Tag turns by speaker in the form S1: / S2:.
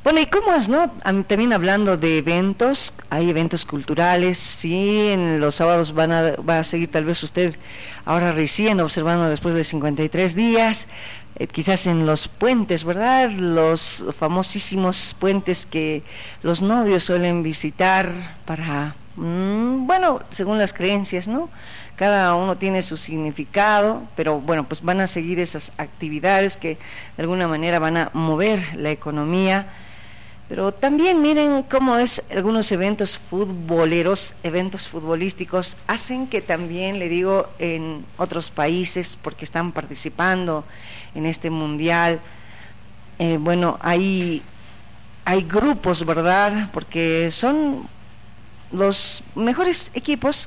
S1: Bueno, ¿y cómo es, no? También hablando de eventos, hay eventos culturales, sí, en los sábados va a seguir tal vez usted ahora recién observando después de 53 días, quizás en los puentes, ¿verdad? Los famosísimos puentes que los novios suelen visitar para, bueno, según las creencias, ¿no? Cada uno tiene su significado, pero bueno, pues van a seguir esas actividades que de alguna manera van a mover la economía. Pero también miren cómo es algunos eventos futboleros, eventos futbolísticos, hacen que también, le digo, en otros países, porque están participando en este mundial, bueno, hay grupos, ¿verdad? Porque son los mejores equipos